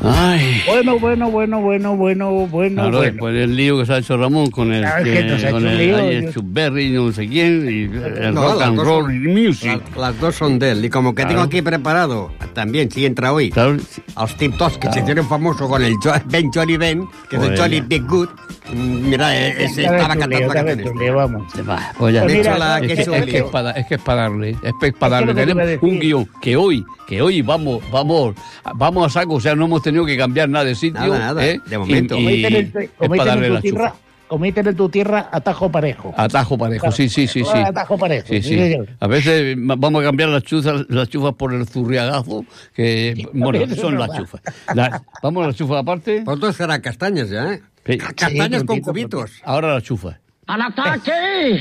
Ay. Bueno. Claro, después del lío que se ha hecho Ramón con el Chubberry, no sé quién, y el rock and roll music. Las dos son de él, y como que tengo aquí preparado, también, si entra hoy, los TikToks que se hicieron famosos con el Ben Johnny Ben, que es el Johnny Big Good. Mira, ese estaba cantando la canción. Es que es para darle. Tenemos un guión que hoy vamos a saco, o sea, no hemos tenido que cambiar nada de sitio. Nada, de momento. Como dicen en tu tierra, atajo parejo. Atajo parejo, sí. Atajo parejo. Sí. A veces vamos a cambiar las chufas por el zurriagazo, que bueno, son las chufas. Vamos a las chufas aparte. Vosotros serán castañas ya, ¿eh? Sí. Castañas con cubitos. Ahora las chufas. ¡Al ataque!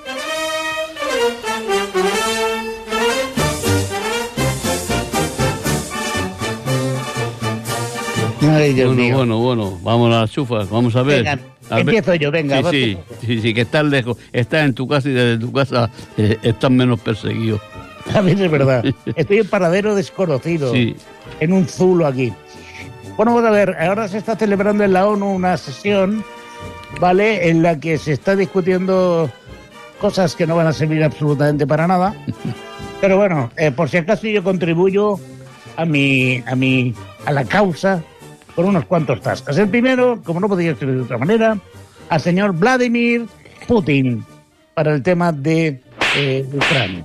Ay, Dios mío. Bueno, vamos a las chufas, vamos a ver. Venga, empiezo yo, venga. Sí, que estás lejos, estás en tu casa y desde tu casa estás menos perseguido. También es verdad. Estoy en paradero desconocido, en un zulo aquí. Bueno, vamos a ver, ahora se está celebrando en la ONU una sesión, ¿vale?, en la que se está discutiendo cosas que no van a servir absolutamente para nada. Pero bueno, por si acaso yo contribuyo a la causa con unos cuantos tascas. El primero, como no podía ser de otra manera, al señor Vladimir Putin para el tema de Ucrania.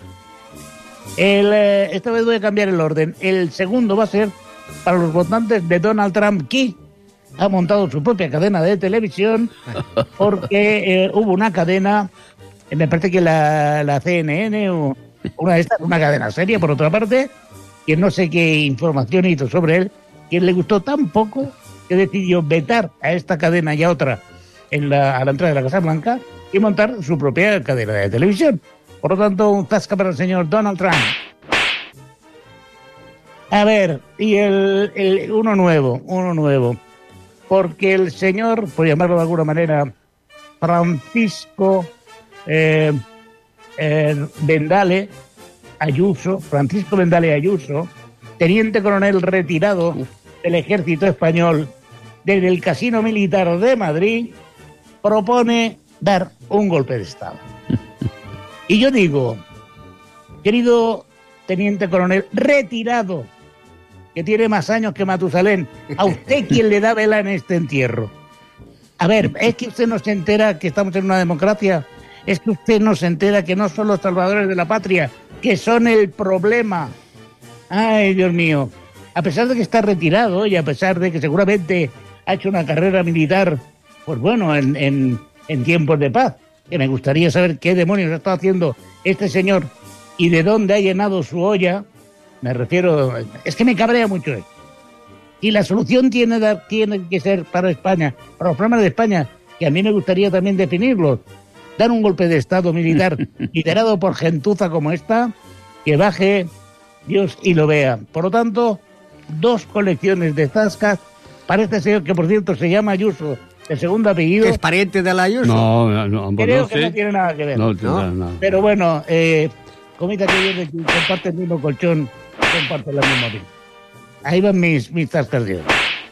Esta vez voy a cambiar el orden. El segundo va a ser para los votantes de Donald Trump, que ha montado su propia cadena de televisión, porque hubo una cadena, me parece que la CNN o una cadena seria, por otra parte, que no sé qué información hizo sobre él, que le gustó tan poco que decidió vetar a esta cadena y a otra a la entrada de la Casa Blanca y montar su propia cadena de televisión. Por lo tanto, un zasca para el señor Donald Trump. A ver, y uno nuevo, porque el señor, por llamarlo de alguna manera, Francisco Vendale Ayuso, teniente coronel retirado del Ejército Español desde el Casino Militar de Madrid, propone dar un golpe de Estado. Y yo digo, querido teniente coronel retirado, que tiene más años que Matusalén, ¿a usted quién le da vela en este entierro? A ver, ¿es que usted no se entera que estamos en una democracia? ¿Es que usted no se entera que no son los salvadores de la patria, que son el problema? Ay, Dios mío. A pesar de que está retirado y a pesar de que seguramente ha hecho una carrera militar, pues bueno, en tiempos de paz, que me gustaría saber qué demonios está haciendo este señor y de dónde ha llenado su olla, me refiero... Es que me cabrea mucho esto. Y la solución tiene que ser para España, para los problemas de España, que a mí me gustaría también definirlos. Dar un golpe de Estado militar liderado por gentuza como esta, que baje Dios y lo vea. Por lo tanto, 2 colecciones de zascas para este señor, que por cierto se llama Ayuso, el segundo apellido. ¿Es pariente de la Ayuso? No, creo que no tiene nada que ver. No tiene nada. Pero bueno, comita que viene, comparte el mismo colchón, comparte la misma vida. Ahí van mis zascas de hoy.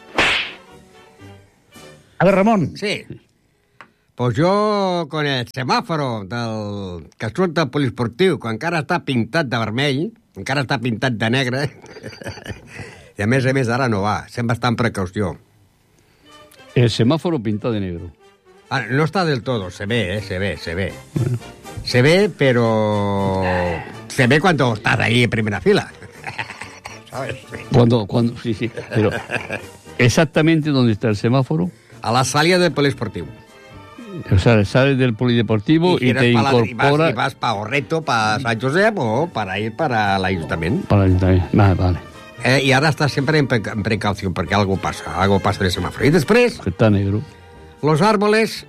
A ver, Ramon. Sí. Pues jo, con el semàforo que surt del poliesportiu, que encara està pintat de vermell, encara està pintat de negre, i a més ara no va, sempre està en precaució. El semáforo pinta de negro. No está del todo, se ve. Bueno. Se ve, pero se ve cuando estás ahí en primera fila. ¿Sabes? Cuando, sí, pero exactamente dónde está el semáforo. A la salida del poliesportiu. O sea, sales del polideportivo y te incorporas... Y vas para Orreto, para San Josep o para ir para el ayuntamiento. Para el ayuntamiento, vale. Y ahora estás siempre en precaución porque algo pasa en el semáforo. Y después... Está negro. Los árboles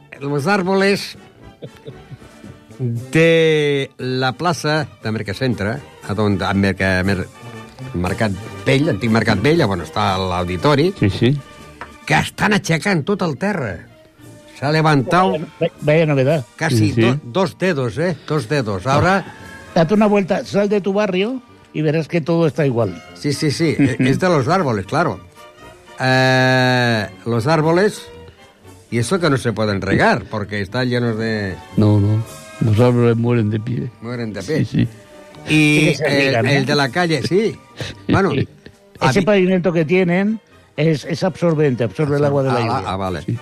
de la plaça de Mercacentre, on Mercat Vell, antic Mercat Vell, on està l'auditori, sí, que estan aixecant tot el terra. Se ha levantado... Vaya novedad. Casi dos dedos, Dos dedos. Ahora... Date una vuelta, sal de tu barrio y verás que todo está igual. Sí. Es de los árboles, claro. los árboles, y eso que no se pueden regar, porque están llenos de... No, los árboles mueren de pie. Mueren de pie. Sí. Y el de la calle, sí. Bueno, ese pavimento que tienen es absorbente, absorbe el agua de la lluvia. Vale. Sí.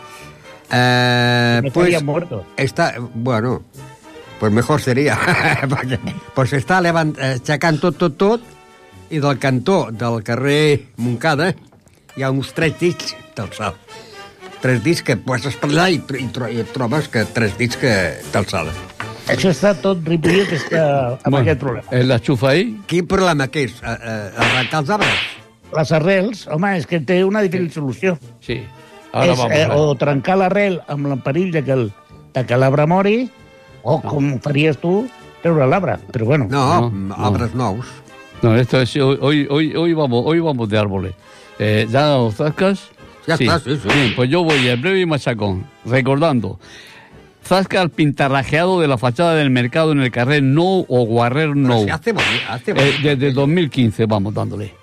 Pues muerto. Bueno, pues mejor seria, perquè pues està aixecant tot, i del cantó del carrer Montcada hi ha uns 3 dits d'alçada. 3 dits que pots espatlar i trobes que 3 dits d'alçada. Això està tot, Ripollet està amb aquest problema. La xufa ahí? Quin problema que és? Arrencar els arbres? Les arrels, home, és que té una difícil solució. Sí. Ara o trencar l'arrel amb el perill de que l'arbre mori, o com faries tu, treure l'arbre, pero bueno. No, arbres nous. No, esto es, hoy vamos de árboles. ¿Ya los zascas? Ya está, sí. Bien, pues yo voy al breve y machacón, recordando. Zasca al pintarrajeado de la fachada del mercado en el carrer Nou o Guarrer Nou. Hace desde 2015 vamos dándole.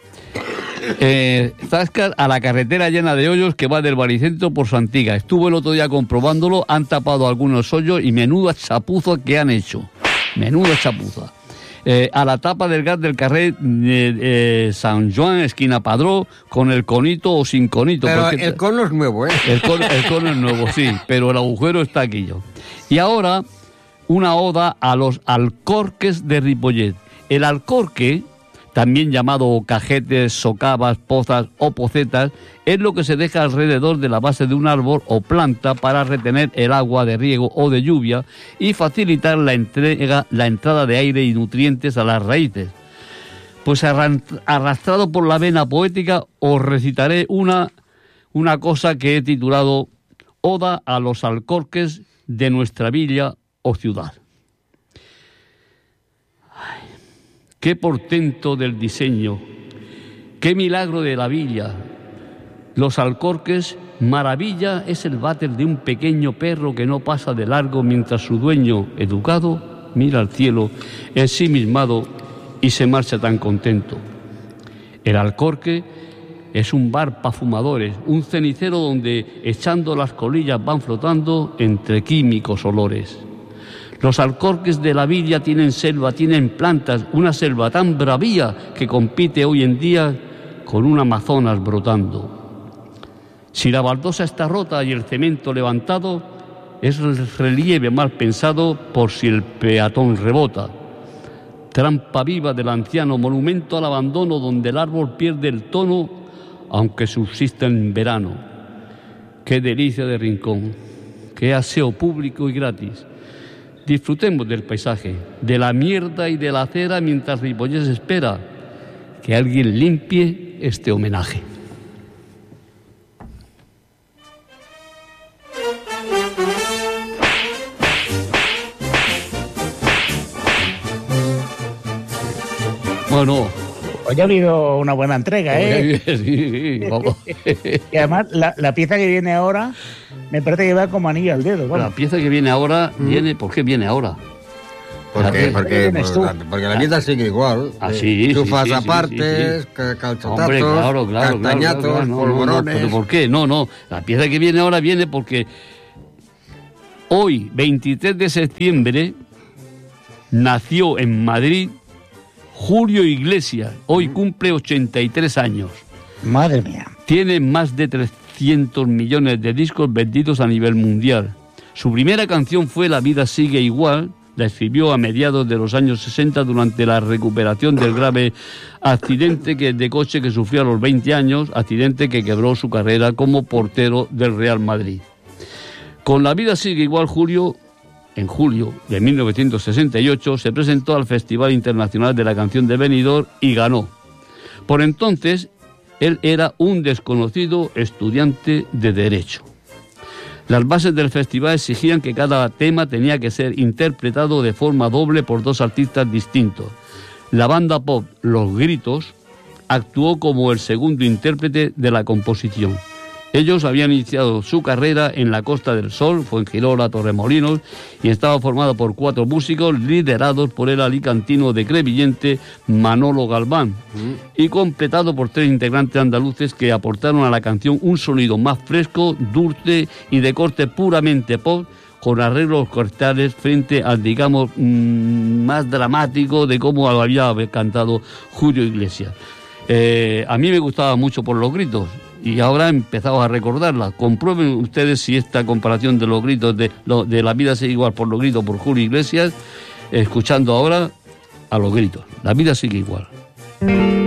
Zasca a la carretera llena de hoyos que va del Baricentro por Santiga. Estuve el otro día comprobándolo, han tapado algunos hoyos y menuda chapuza que han hecho. Menuda chapuza. A la tapa del gas del carrer San Joan, esquina Padró, con el conito o sin conito. Pero el cono es nuevo, ¿eh? El cono es nuevo, sí, pero el agujero está aquí yo. Y ahora, una oda a los alcorques de Ripollet. El alcorque, también llamado cajetes, socavas, pozas o pocetas, es lo que se deja alrededor de la base de un árbol o planta para retener el agua de riego o de lluvia y facilitar la entrada de aire y nutrientes a las raíces. Pues arrastrado por la vena poética, os recitaré una cosa que he titulado Oda a los alcorques de nuestra villa o ciudad. Qué portento del diseño, qué milagro de la villa. Los alcorques, maravilla es el váter de un pequeño perro que no pasa de largo mientras su dueño, educado, mira al cielo, ensimismado y se marcha tan contento. El alcorque es un bar pa' fumadores, un cenicero donde echando las colillas van flotando entre químicos olores. Los alcorques de la villa tienen selva, tienen plantas, una selva tan bravía que compite hoy en día con un Amazonas brotando. Si la baldosa está rota y el cemento levantado, es el relieve mal pensado por si el peatón rebota. Trampa viva del anciano monumento al abandono donde el árbol pierde el tono aunque subsista en verano. Qué delicia de rincón, qué aseo público y gratis. Disfrutemos del paisaje, de la mierda y de la acera mientras Ripollet espera que alguien limpie este homenaje. Bueno. Hoy ha habido una buena entrega, ¿eh? Sí, vamos. Y además, la pieza que viene ahora me parece que va como anillo al dedo. Bueno. La pieza que viene ahora viene... ¿Por qué viene ahora? Porque la vida sigue igual. Sí, chufas aparte, calzotazos, hombre, claro, castañatos, polvorones... ¿Pero por qué? No. La pieza que viene ahora viene porque hoy, 23 de septiembre, nació en Madrid Julio Iglesias. Hoy cumple 83 años. Madre mía. Tiene más de 300 millones de discos vendidos a nivel mundial. Su primera canción fue La vida sigue igual. La escribió a mediados de los años 60 durante la recuperación del grave accidente de coche que sufrió a los 20 años, accidente que quebró su carrera como portero del Real Madrid. Con La vida sigue igual, en julio de 1968, se presentó al Festival Internacional de la Canción de Benidorm y ganó. Por entonces, él era un desconocido estudiante de Derecho. Las bases del festival exigían que cada tema tenía que ser interpretado de forma doble por 2 artistas distintos. La banda pop Los Gritos actuó como el segundo intérprete de la composición Ellos habían iniciado su carrera en la Costa del Sol, Fuengirola, Torremolinos, y estaba formado por 4 músicos liderados por el alicantino de Crevillente, Manolo Galván, y completado por 3 integrantes andaluces que aportaron a la canción un sonido más fresco, dulce y de corte puramente pop, con arreglos cortales frente al, digamos, más dramático de cómo había cantado Julio Iglesias. A mí me gustaba mucho por los gritos, y ahora he empezado a recordarla. Comprueben ustedes si esta comparación de los gritos de La vida sigue igual por los gritos por Julio Iglesias, escuchando ahora a los gritos. La vida sigue igual.